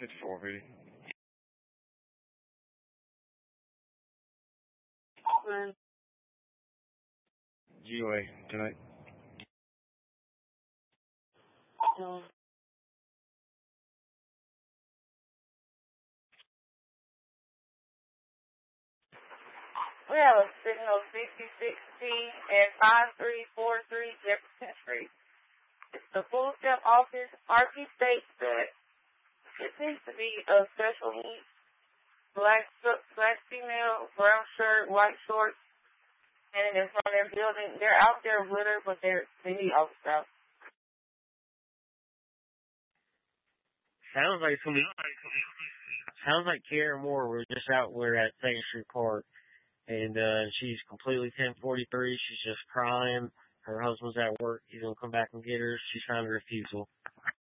5450. GOA tonight. We have a signal 66T and 5343 Jefferson Street. It's the full step office. RP states that it seems to be a special needs. Black female, brown shirt, white shorts, and in front of their building. They're out there with her, but they need office out. Sounds like Karen Moore was just out there at Second Street Park, and she's completely 1043. She's just crying. Her husband's at work. He's gonna come back and get her. She signed a refusal.